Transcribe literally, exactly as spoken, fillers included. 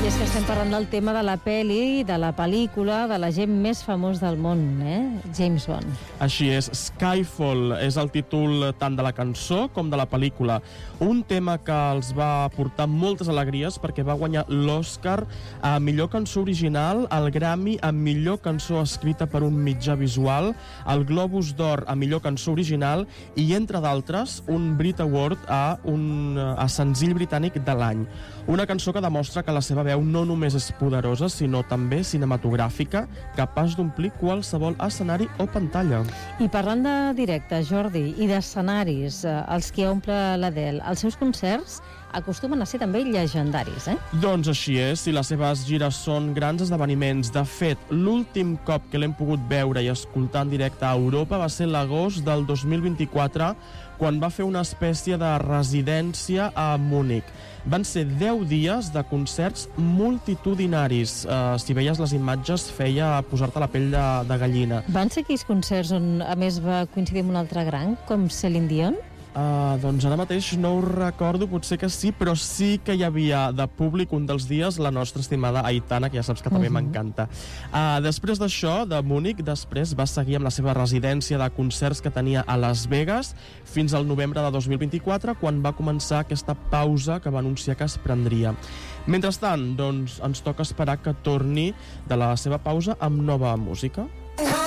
I és que estem parlant del tema de la pel·li, de la pel·lícula, de la gent més famós del món, eh? James Bond. Així és, Skyfall és el títol tant de la cançó com de la pel·lícula. Un tema que els va portar moltes alegries perquè va guanyar l'Oscar a millor cançó original, el Grammy a millor cançó escrita per un mitjà visual, el Globus d'Or a millor cançó original i, entre d'altres, un Brit Award a un a senzill britànic de l'any. Una cançó que demostra que la seva veu no només és poderosa, sinó també cinematogràfica, capaç d'omplir qualsevol escenari o pantalla. I parlant de directe, Jordi, i d'escenaris, eh, els que omple l'Adele, els seus concerts acostumen a ser també llegendaris, eh? Doncs així és, i les seves gires són grans esdeveniments. De fet, l'últim cop que l'hem pogut veure i escoltar en directe a Europa va ser l'agost del dos mil vint-i-quatre, quan va fer una espècie de residència a Múnich. Van ser deu dies de concerts multitudinaris. Uh, si veies les imatges, feia posar-te la pell de, de gallina. Van ser aquells concerts on, a més, va coincidir amb un altre gran, com Celine Dion? Uh, doncs ara mateix no ho recordo, potser que sí, però sí que hi havia de públic un dels dies la nostra estimada Aitana, que ja saps que també uh-huh. m'encanta. Uh, després d'això, de Múnich, després va seguir amb la seva residència de concerts que tenia a Las Vegas fins al novembre de dos mil vint-i-quatre, quan va començar aquesta pausa que va anunciar que es prendria. Mentrestant, doncs, ens toca esperar que torni de la seva pausa amb nova música.